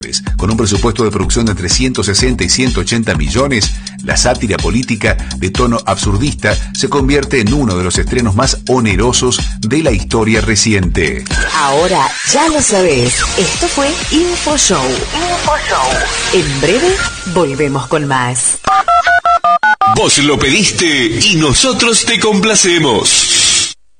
Con un presupuesto de producción de entre 160 y 180 millones, la sátira política de tono absurdista se convierte en uno de los estrenos más onerosos de la historia reciente. Ahora ya lo sabés, esto fue InfoShow. En breve volvemos con más. Vos lo pediste y nosotros te complacemos.